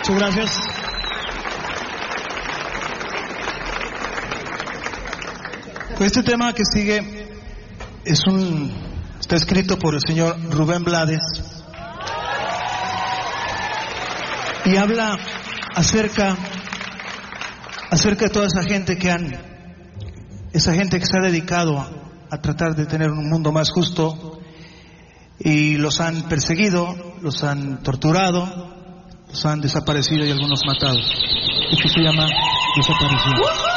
Muchas gracias. Este tema que sigue está escrito por el señor Rubén Blades y habla acerca de toda esa gente que se ha dedicado a tratar de tener un mundo más justo, y los han perseguido, los han torturado, los han desaparecido y algunos matado. Esto se llama desaparición.